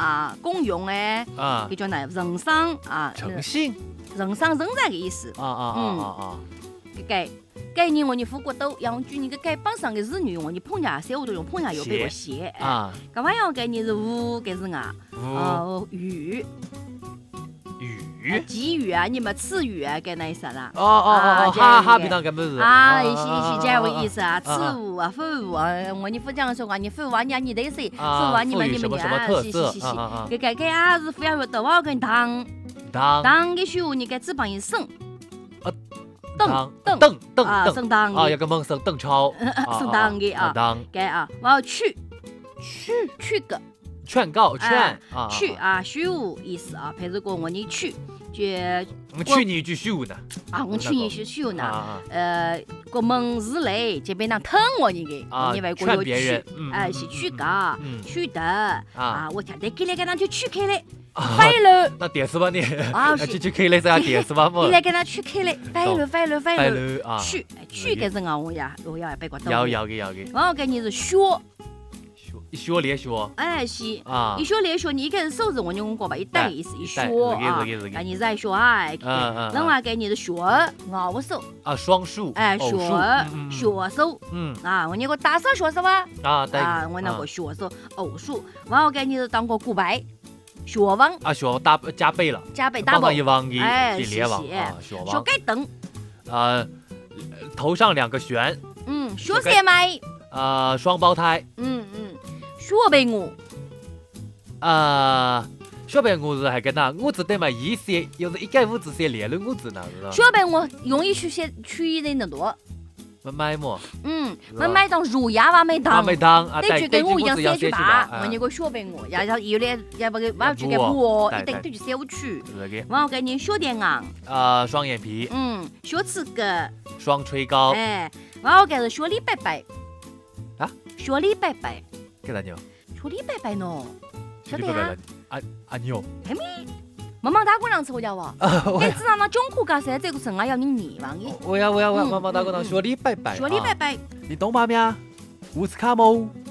啊，公用哎， 啊， 搿叫呢人生啊， 诚信人生人才的意思。搿人我你富国都养居人搿搿帮上个字女我你碰下三五都用碰下有背个鞋啊， 搿玩意儿搿人是无搿是啊，雨给予啊，你们赐予啊，搿那意思啦。 哈，平常搿么是啊，一些这样个意思啊，赐予啊，赋予啊，我你富这样说话，你赋予啊，你对谁？赋予啊，你们什么特色？ 搿也是非常有得话跟当个句话，你搿只帮伊升。 登啊，升当啊，要个蒙升邓超， 升当的啊，搿啊，我要去个。 劝告劝去啊，虚无意思啊，譬如讲我你去，就我去你一句虚无呢啊，我去你一句虚无呢，国门是雷，这边呢疼我你个，你外国要去，是去个，去的啊，我听得给那个人就去开嘞。翻了， 那点是吧你？ 啊， 去开嘞，这样点是吧么？ 你来跟他去开嘞，翻了啊！ 去搿是我呀，我要别个懂。 要个。 我搿你是学连学。 哎是啊， 一学连学，你一开始手字我用过吧，一带意思一学啊，搿你在学啊，另外搿你是学咬手啊，双数哎学手啊，我那个大手学手啊啊，我那个学手偶数，然后搿你是当个古白。学王啊，学加倍了， 大帮一王一连王啊，学盖等头上两个旋， 学三妹双胞胎， 学陪我学陪我是还跟那我只对嘛一些，又是一个屋子些连了我只呢是吧？ 学陪我容易去的那多。 买么？ 我买当乳牙娃没当， 啊， 对就跟我一样3句8，我那个学陪我，有嘞，要不个我要去给我，一定对就3去。我要给你学点硬， 双眼皮， 学齿格， 双吹高， 我要给是学李白白， 啊， 学李白白， 给啥牛？ 学李白白喏， 晓得呀？啊牛。 还没。妈妈打过两次我叫我，你知道那中苦咖噻，这个生啊要人泥王的。 我要，妈妈打过两学李白白。 学李白白。 你懂吗？咩？乌斯卡姆。